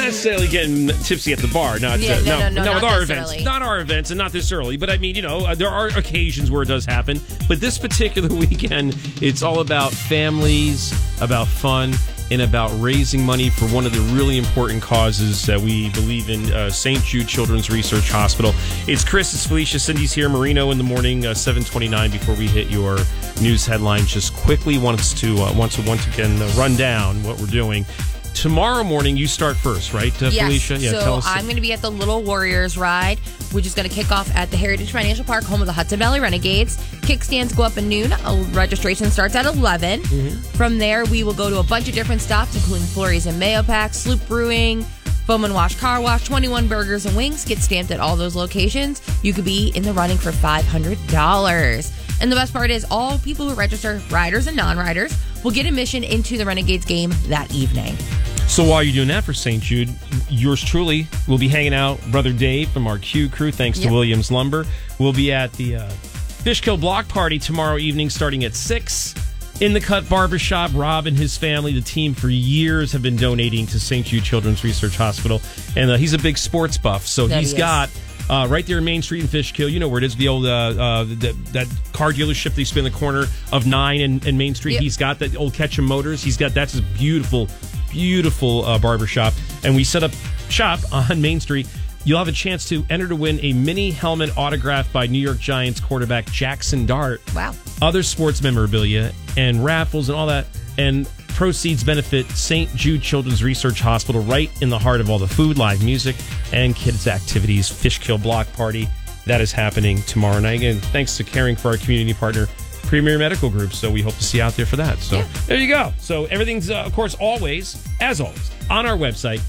necessarily getting tipsy at the bar. Not with our events. Early. Not our events and not this early. But I mean, there are occasions where it does happen. But this particular weekend, it's all about families, about fun, and about raising money for one of the really important causes that we believe in, St. Jude Children's Research Hospital. It's Chris, it's Felicia, Cindy's here, Marino in the morning, 7:29 before we hit your news headlines. Just quickly wants to once again run down what we're doing. Tomorrow morning, you start first, right, Felicia? Yeah, so tell us. I'm going to be at the Little Warriors ride, which is going to kick off at the Heritage Financial Park, home of the Hudson Valley Renegades. Kickstands go up at noon. Registration starts at 11. Mm-hmm. From there, we will go to a bunch of different stops, including Flurries and Mayo Pack, Sloop Brewing, Foam and Wash Car Wash, 21 Burgers and Wings. Get stamped at all those locations. You could be in the running for $500. And the best part is all people who register, riders and non-riders, will get admission into the Renegades game that evening. So while you're doing that for St. Jude, yours truly will be hanging out. Brother Dave from our Q crew, thanks to Williams Lumber. We'll be at the Fishkill Block Party tomorrow evening starting at 6. In the Cut Barbershop, Rob and his family, the team for years, have been donating to St. Jude Children's Research Hospital. And he's a big sports buff, so he's got... right there in Main Street in Fishkill, you know where it is, the old that car dealership that used to be in the corner of 9 and Main Street. Yep. He's got that old Ketchum Motors. That's a beautiful barbershop. And we set up shop on Main Street. You'll have a chance to enter to win a mini helmet autographed by New York Giants quarterback Jackson Dart. Wow. Other sports memorabilia and raffles and all that. And proceeds benefit St. Jude Children's Research Hospital, right in the heart of all the food, live music, and kids' activities. Fishkill Block Party, that is happening tomorrow night. And thanks to caring for our community partner, Premier Medical Group. So we hope to see you out there for that. So there you go. So everything's, of course, as always, on our website,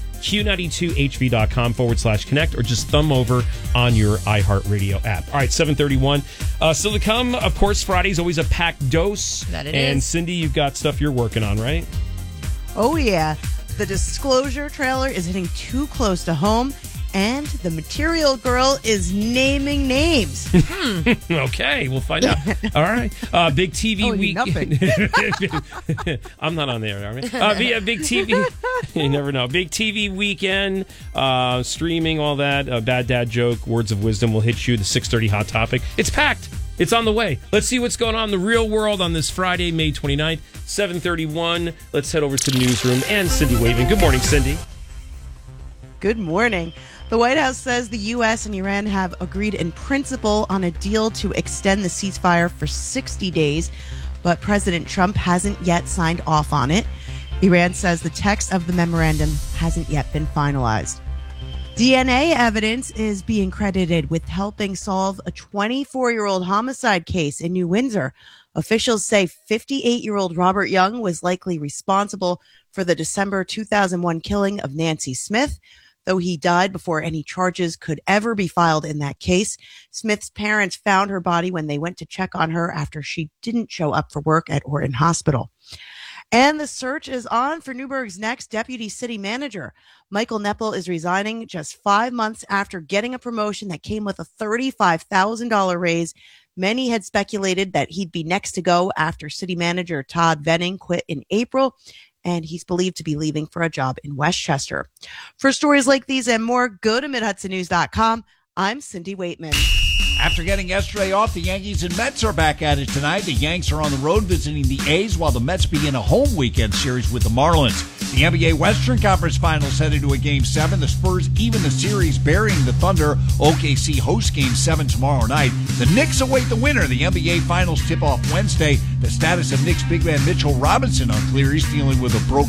q92hv.com/connect, or just thumb over on your iHeartRadio app. All right, 7:31. Still to come, of course, Friday's always a packed dose. That it and is. Cindy, you've got stuff you're working on, right? Oh, yeah. The Disclosure trailer is hitting too close to home, and the Material Girl is naming names. Okay, we'll find out. All right. Big TV week. I'm not on there, are we? Big TV. You never know. Big TV weekend, streaming, all that. Bad Dad Joke, Words of Wisdom will hit you. The 6:30 Hot Topic. It's packed. It's on the way. Let's see what's going on in the real world on this Friday, May 29th, 7:31. Let's head over to the newsroom and Cindy Waving. Good morning, Cindy. Good morning. The White House says the U.S. and Iran have agreed in principle on a deal to extend the ceasefire for 60 days, but President Trump hasn't yet signed off on it. Iran says the text of the memorandum hasn't yet been finalized. DNA evidence is being credited with helping solve a 24-year-old homicide case in New Windsor. Officials say 58-year-old Robert Young was likely responsible for the December 2001 killing of Nancy Smith. Though he died before any charges could ever be filed in that case, Smith's parents found her body when they went to check on her after she didn't show up for work at Orton Hospital. And the search is on for Newburgh's next deputy city manager. Michael Neppel is resigning just 5 months after getting a promotion that came with a $35,000 raise. Many had speculated that he'd be next to go after city manager Todd Venning quit in April, and he's believed to be leaving for a job in Westchester. For stories like these and more, go to MidHudsonNews.com. I'm Cindy Waitman. After getting yesterday off, the Yankees and Mets are back at it tonight. The Yanks are on the road visiting the A's, while the Mets begin a home weekend series with the Marlins. The NBA Western Conference Finals headed to a Game 7. The Spurs even the series, burying the Thunder. OKC hosts Game 7 tomorrow night. The Knicks await the winner. The NBA Finals tip off Wednesday. The status of Knicks big man Mitchell Robinson unclear. He's dealing with a broken